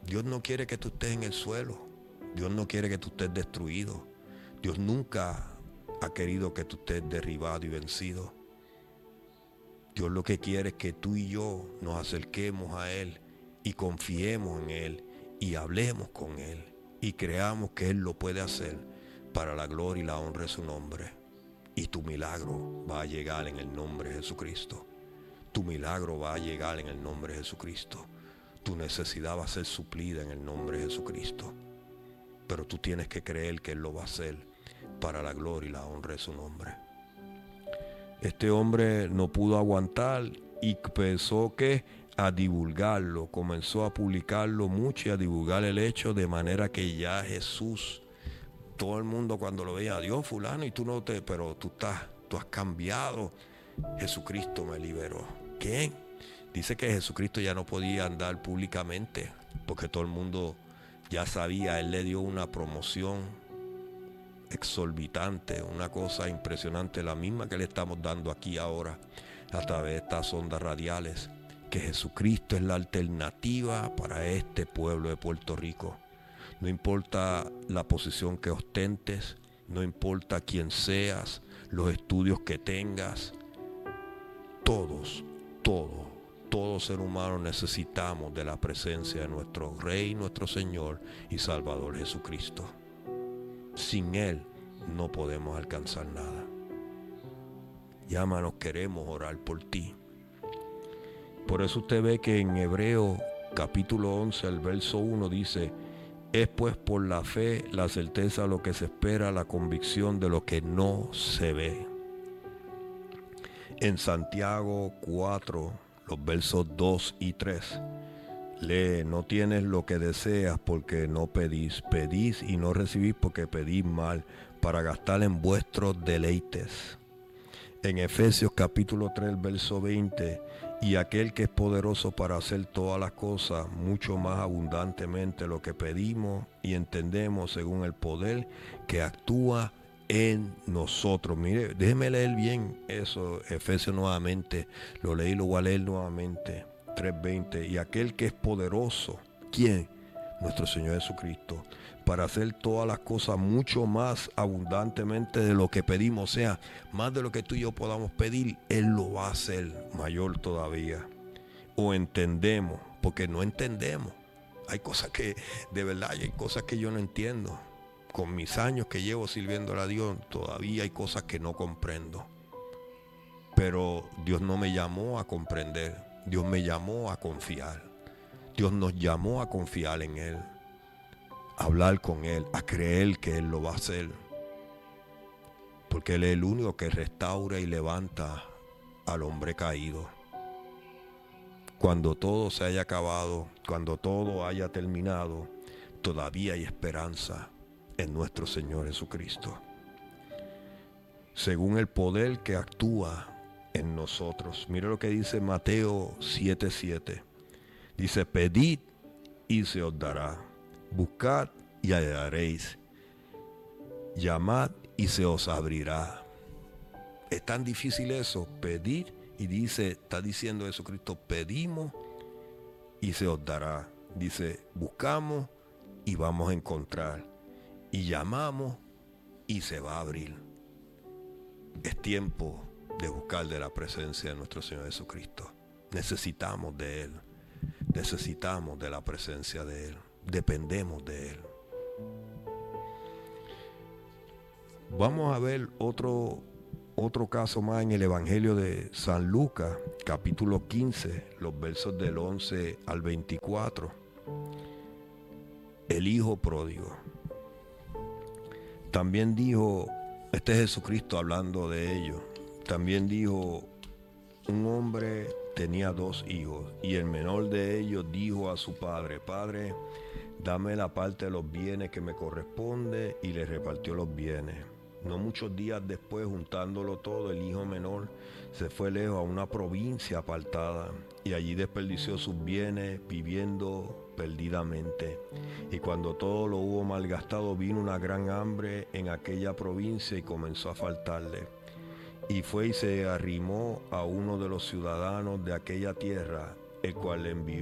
Dios no quiere que tú estés en el suelo. Dios no quiere que tú estés destruido. Dios nunca ha querido que tú estés derribado y vencido. Dios lo que quiere es que tú y yo nos acerquemos a Él y confiemos en Él y hablemos con Él y creamos que Él lo puede hacer para la gloria y la honra de su nombre. Y tu milagro va a llegar en el nombre de Jesucristo. Tu milagro va a llegar en el nombre de Jesucristo. Tu necesidad va a ser suplida en el nombre de Jesucristo. Pero tú tienes que creer que Él lo va a hacer para la gloria y la honra de su nombre. Este hombre no pudo aguantar y pensó que a divulgarlo, comenzó a publicarlo mucho y a divulgar el hecho, de manera que ya Jesús, todo el mundo cuando lo veía, Dios fulano, y tú no te, pero tú has cambiado. Jesucristo me liberó. ¿Quién? Dice que Jesucristo ya no podía andar públicamente porque todo el mundo ya sabía. Él le dio una promoción exorbitante, una cosa impresionante, la misma que le estamos dando aquí ahora a través de estas ondas radiales, que Jesucristo es la alternativa para este pueblo de Puerto Rico. No importa la posición que ostentes, no importa quién seas, los estudios que tengas, todo ser humano necesitamos de la presencia de nuestro Rey, nuestro Señor y Salvador Jesucristo. Sin Él no podemos alcanzar nada. Llámanos, queremos orar por ti. Por eso usted ve que en Hebreos capítulo 11, el verso 1 dice: es pues por la fe la certeza de lo que se espera, la convicción de lo que no se ve. En Santiago 4, los versos 2 y 3, lee: no tienes lo que deseas porque no pedís, pedís y no recibís porque pedís mal, para gastar en vuestros deleites. En Efesios capítulo 3, verso 20, y aquel que es poderoso para hacer todas las cosas mucho más abundantemente lo que pedimos y entendemos, según el poder que actúa en nosotros. Mire, déjeme leer bien eso, Efesios nuevamente, lo leí, lo voy a leer nuevamente, 3:20, y aquel que es poderoso, ¿quién? Nuestro Señor Jesucristo, para hacer todas las cosas mucho más abundantemente de lo que pedimos, o sea, más de lo que tú y yo podamos pedir, Él lo va a hacer mayor todavía. O entendemos, porque no entendemos. Hay cosas que, de verdad, hay cosas que yo no entiendo. Con mis años que llevo sirviendo a Dios, todavía hay cosas que no comprendo. Pero Dios no me llamó a comprender, Dios me llamó a confiar. Dios nos llamó a confiar en Él, a hablar con Él, a creer que Él lo va a hacer. Porque Él es el único que restaura y levanta al hombre caído. Cuando todo se haya acabado, cuando todo haya terminado, todavía hay esperanza en nuestro Señor Jesucristo. Según el poder que actúa en nosotros. Mire lo que dice Mateo 7:7. Dice: pedid y se os dará, buscad y hallaréis, llamad y se os abrirá. Es tan difícil eso, pedir, y dice, está diciendo Jesucristo, pedimos y se os dará. Dice, buscamos y vamos a encontrar, y llamamos y se va a abrir. Es tiempo de buscar de la presencia de nuestro Señor Jesucristo. Necesitamos de Él. Necesitamos de la presencia de Él. Dependemos de Él. Vamos a ver otro caso más en el Evangelio de San Lucas, capítulo 15, los versos del 11 al 24. El hijo pródigo. También dijo, este es Jesucristo hablando de ello, también dijo: un hombre tenía 2 hijos, y el menor de ellos dijo a su padre: Padre, dame la parte de los bienes que me corresponde, y le repartió los bienes. No muchos días después, juntándolo todo, el hijo menor se fue lejos a una provincia apartada, y allí desperdició sus bienes viviendo perdidamente. Y cuando todo lo hubo malgastado, vino una gran hambre en aquella provincia y comenzó a faltarle. Y fue y se arrimó a uno de los ciudadanos de aquella tierra, el cual le envió